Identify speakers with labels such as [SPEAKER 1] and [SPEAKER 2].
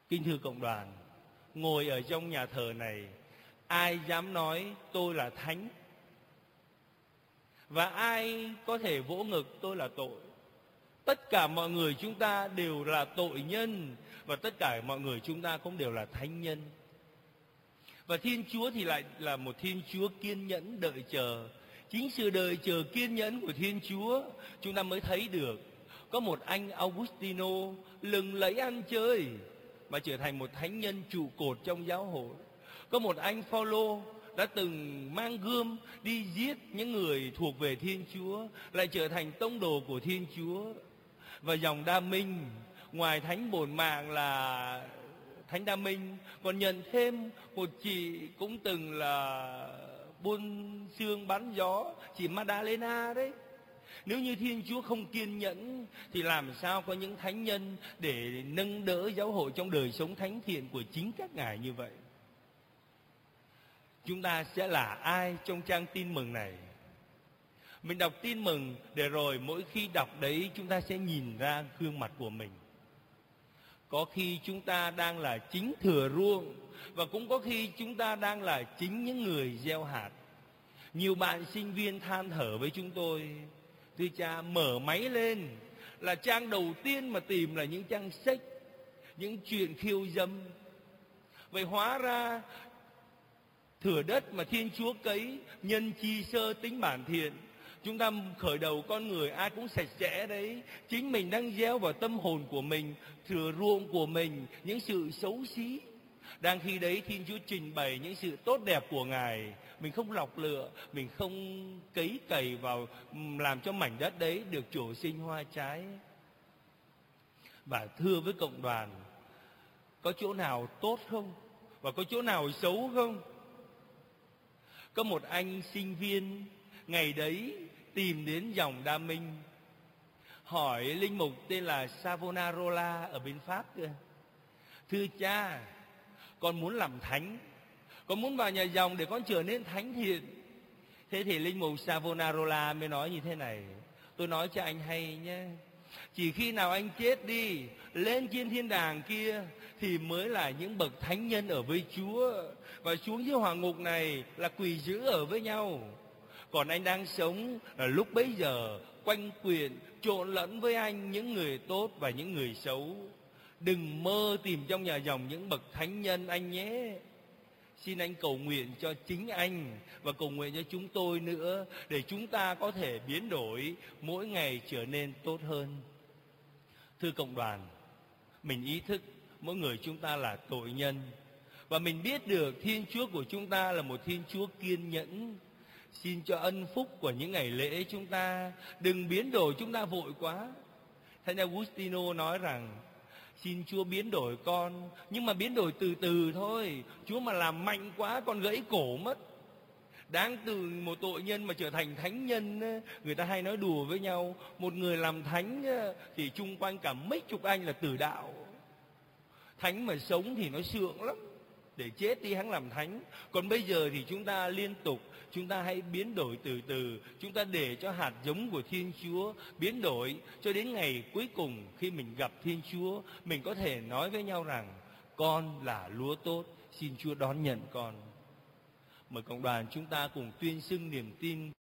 [SPEAKER 1] Kính thưa cộng đoàn, ngồi ở trong nhà thờ này, ai dám nói tôi là thánh? Và ai có thể vỗ ngực tôi là tội? Tất cả mọi người chúng ta đều là tội nhân, và tất cả mọi người chúng ta cũng đều là thánh nhân. Và Thiên Chúa thì lại là một Thiên Chúa kiên nhẫn đợi chờ. Chính sự đợi chờ kiên nhẫn của Thiên Chúa, chúng ta mới thấy được có một anh Augustino lừng lẫy ăn chơi mà trở thành một thánh nhân trụ cột trong giáo hội. Có một anh Phaolô đã từng mang gươm đi giết những người thuộc về Thiên Chúa, lại trở thành tông đồ của Thiên Chúa. Và dòng Đa Minh, ngoài thánh bổn mạng là thánh Đa Minh, còn nhận thêm một chị cũng từng là buôn xương bán gió, chị Madalena đấy. Nếu như Thiên Chúa không kiên nhẫn thì làm sao có những thánh nhân để nâng đỡ giáo hội trong đời sống thánh thiện của chính các ngài như vậy? Chúng ta sẽ là ai trong trang tin mừng này? Mình đọc tin mừng để rồi mỗi khi đọc đấy chúng ta sẽ nhìn ra gương mặt của mình. Có khi chúng ta đang là chính thừa ruộng, và cũng có khi chúng ta đang là chính những người gieo hạt. Nhiều bạn sinh viên than thở với chúng tôi: thưa cha, mở máy lên là trang đầu tiên mà tìm là những trang sách, những chuyện khiêu dâm. Vậy hóa ra thửa đất mà Thiên Chúa cấy, nhân chi sơ tính bản thiện. Chúng ta khởi đầu con người ai cũng sạch sẽ đấy. Chính mình đang gieo vào tâm hồn của mình, thửa ruộng của mình, những sự xấu xí. Đang khi đấy Thiên Chúa trình bày những sự tốt đẹp của Ngài, mình không lọc lựa, mình không cấy cày vào, làm cho mảnh đất đấy được trổ sinh hoa trái. Và thưa với cộng đoàn, có chỗ nào tốt không? Và có chỗ nào xấu không? Có một anh sinh viên ngày đấy tìm đến dòng Đa Minh, hỏi linh mục tên là Savonarola ở bên Pháp cơ: thưa cha, con muốn làm thánh, con muốn vào nhà dòng để con trở nên thánh thiện. Thế thì linh mục Savonarola mới nói như thế này: tôi nói cho anh hay nhé, chỉ khi nào anh chết đi, lên trên thiên đàng kia thì mới là những bậc thánh nhân ở với Chúa, và xuống dưới hỏa ngục này là quỷ dữ ở với nhau. Còn anh đang sống là lúc bấy giờ quanh quẩn trộn lẫn với anh những người tốt và những người xấu. Đừng mơ tìm trong nhà dòng những bậc thánh nhân anh nhé. Xin anh cầu nguyện cho chính anh và cầu nguyện cho chúng tôi nữa, để chúng ta có thể biến đổi mỗi ngày trở nên tốt hơn. Thưa cộng đoàn, mình ý thức mỗi người chúng ta là tội nhân, và mình biết được Thiên Chúa của chúng ta là một Thiên Chúa kiên nhẫn. Xin cho ân phúc của những ngày lễ chúng ta đừng biến đổi chúng ta vội quá. Thánh Augustino nói rằng xin Chúa biến đổi con, nhưng mà biến đổi từ từ thôi. Chúa mà làm mạnh quá con gãy cổ mất. Đáng từ một tội nhân mà trở thành thánh nhân. Người ta hay nói đùa với nhau, một người làm thánh thì chung quanh cả mấy chục anh là tử đạo. Thánh mà sống thì nó sượng lắm, để chết đi hắn làm thánh. Còn bây giờ thì chúng ta liên tục, chúng ta hãy biến đổi từ từ. Chúng ta để cho hạt giống của Thiên Chúa biến đổi, cho đến ngày cuối cùng khi mình gặp Thiên Chúa, mình có thể nói với nhau rằng con là lúa tốt, xin Chúa đón nhận con. Mời cộng đoàn chúng ta cùng tuyên xưng niềm tin.